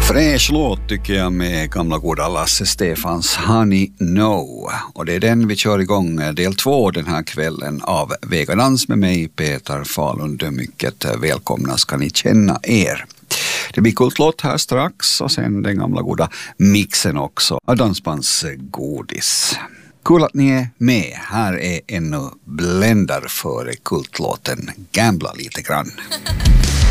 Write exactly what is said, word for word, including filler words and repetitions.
Fräsch låt tycker jag med gamla goda Lasse Stefans Honey No. Och det är den vi kör igång del två den här kvällen av Vegadans med mig Peter Falund. Mycket välkomna ska ni känna er. Det blir kultlåt här strax och sen den gamla goda mixen också av dansbandsgodis. Kul att ni är med. Här är ännu bländar före kultlåten Gambla lite grann.